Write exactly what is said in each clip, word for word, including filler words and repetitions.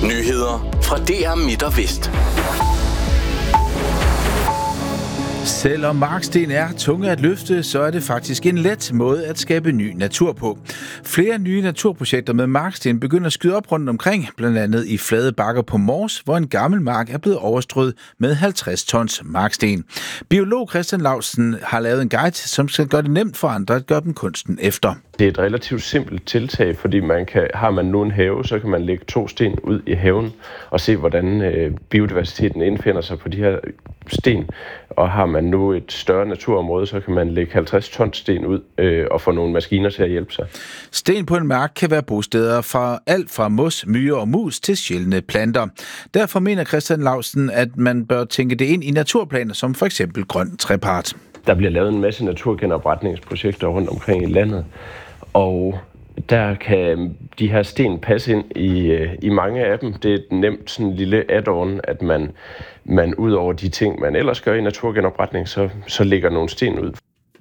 Nyheder fra D R Midt og Vest. Selvom marksten er tunge at løfte, så er det faktisk en let måde at skabe ny natur på. Flere nye naturprojekter med marksten begynder at skyde op rundt omkring, blandt andet i flade bakker på Mors, hvor en gammel mark er blevet overstrøget med halvtreds tons marksten. Biolog Christian Laustsen har lavet en guide, som skal gøre det nemt for andre at gøre dem kunsten efter. Det er et relativt simpelt tiltag, fordi man kan, har man nu en have, så kan man lægge to sten ud i haven og se, hvordan øh, biodiversiteten indfinder sig på de her sten. Og har man nu et større naturområde, så kan man lægge halvtreds tons sten ud øh, og få nogle maskiner til at hjælpe sig. Sten på en mark kan være bosteder fra alt fra mos, myre og mus til sjældne planter. Derfor mener Christian Laustsen, at man bør tænke det ind i naturplaner, som for eksempel grøn trepart. Der bliver lavet en masse naturgenopretningsprojekter rundt omkring i landet, og der kan de her sten passe ind i, i mange af dem. Det er et nemt sådan lille add-on, at man, man ud over de ting, man ellers gør i naturgenopretning, så, så lægger nogle sten ud.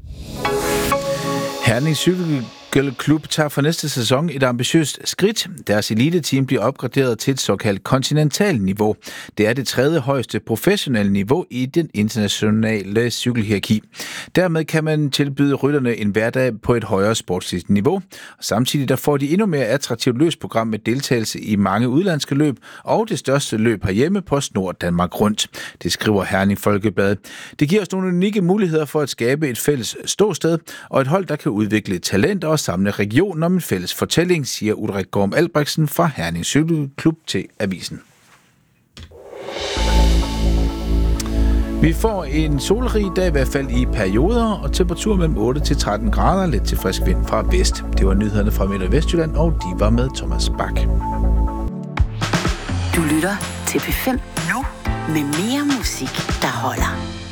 Herning Cykelklub tager for næste sæson et ambitiøst skridt. Deres eliteteam bliver opgraderet til et såkaldt kontinentalniveau. Det er det tredje højeste professionelle niveau i den internationale cykelhierarki. Dermed kan man tilbyde rytterne en hverdag på et højere sportsligt niveau. Og samtidig der får de endnu mere attraktivt løbsprogram med deltagelse i mange udlandske løb og det største løb herhjemme på Snor Danmark Rundt. Det skriver Herning Folkeblad. Det giver os nogle unikke muligheder for at skabe et fælles ståsted og et hold, der kan udvikle talent og samle regionen om en fælles fortælling, siger Ulrik Gorm Albrechtsen fra Herning Cykelklub til Avisen. Vi får en solrig dag i hvert fald i perioder, og temperatur mellem otte til tretten grader, lidt til frisk vind fra vest. Det var nyhederne fra Midt- og Vestjylland, og de var med Thomas Bak. Du lytter til P fem nu med mere musik, der holder.